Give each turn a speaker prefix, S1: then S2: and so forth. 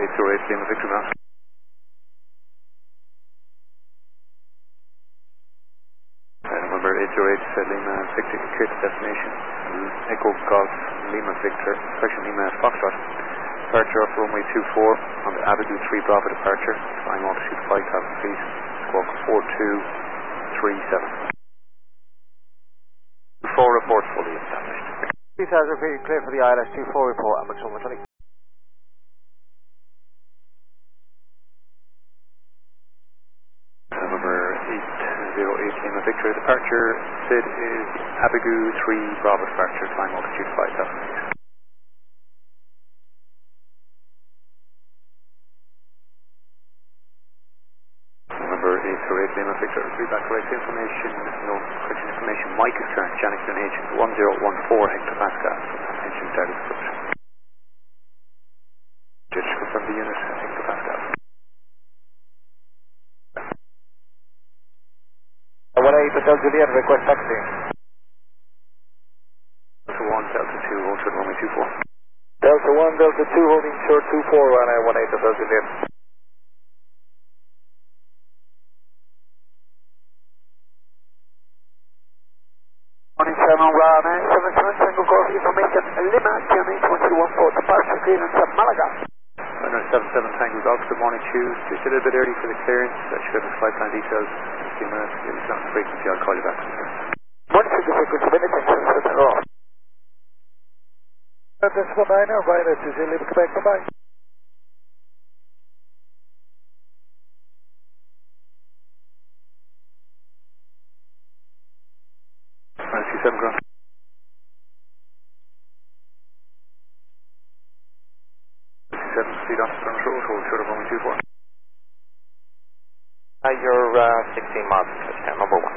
S1: 808 Lima Victor Mouse. November 808 Lima Victor, clear to destination. Echo Golf Lima Victor, correction Lima Foxtrot. Departure off runway 24 on the Abigail 3 Bravo departure. Flying altitude 5,000 feet. Squawk 4237. 4 report fully established.
S2: 2,000 feet clear for the ILS 24 report. Amex 120.
S1: November 808 Lima Victor. Departure SID is Abigail 3 Bravo departure. Climb altitude 5,000 feet. November 808 Lima Victor. Read back correct information. No correct information. Mike is current. Janix NH 1014 hectopascal. Engine status approach. Just confirm the unit hectopascal.
S2: 18 Hotel Juliet, request taxi.
S1: Delta 1, Delta 2, hold short runway 24.
S2: Delta 1, Delta 2, holding short 24, runway 18 Hotel Juliet. Morning 7 runway 77 Tango Golf, information Lima, QNH 1214, departure clearance at Malaga.
S1: 77 Tango Golf, good morning to you. Just a little bit early for the clearance. I should have the flight plan details in a few minutes. If it's not frequency, I'll call you back.
S2: Monitor the frequency, minutes and 7 off. That's bye-bye now, bye, that's it, leave it back, bye-bye.
S1: 97 ground. 97 speed off Burns Road, hold short of runway 24.
S3: You're 16 miles from touchdown, number 1.